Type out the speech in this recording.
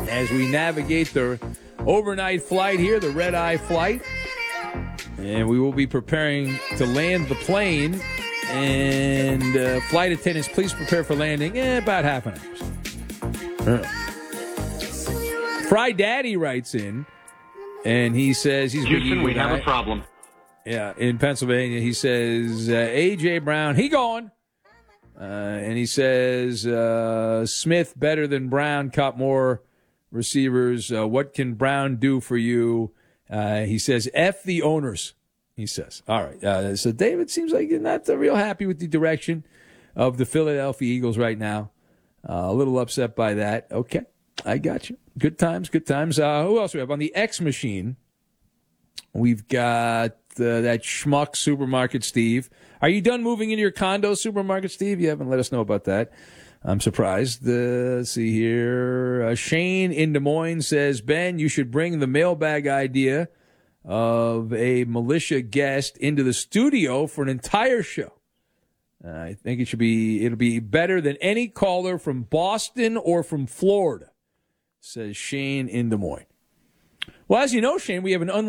as we navigate the overnight flight here, the red-eye flight. And we will be preparing to land the plane. And flight attendants, please prepare for landing in about half an hour. Fry Daddy writes in, and he says he's Houston, we have a problem. Yeah, in Pennsylvania, he says A.J. Brown, he gone. And he says Smith better than Brown, caught more receivers. What can Brown do for you? He says F the owners. He says. All right. So David seems like you're not real happy with the direction of the Philadelphia Eagles right now. A little upset by that. Okay, I got you. Good times, good times. Who else do we have? On the X machine, we've got that schmuck Supermarket Steve. Are you done moving into your condo, Supermarket Steve? You haven't let us know about that. I'm surprised. Let's see here. Shane in Des Moines says, Ben, you should bring the mailbag idea of a militia guest into the studio for an entire show. I think it'll be better than any caller from Boston or from Florida, says Shane in Des Moines. Well, as you know, Shane, we have an